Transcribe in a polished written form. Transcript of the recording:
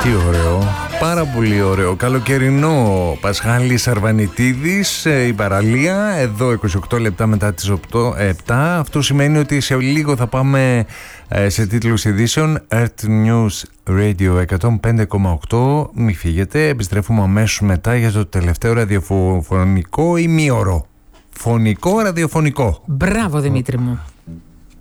Τι ωραίο, πάρα πολύ ωραίο. Καλοκαιρινό Πασχάλης Αρβανιτίδης, η παραλία, εδώ 28 λεπτά μετά τις 7. Αυτό σημαίνει ότι σε λίγο θα πάμε σε τίτλους ειδήσεων. Earth News Radio 105,8. Μη φύγετε, επιστρέφουμε αμέσως μετά για το τελευταίο ραδιοφωνικό ημίωρο. Φωνικό ραδιοφωνικό. Μπράβο Δημήτρη μου.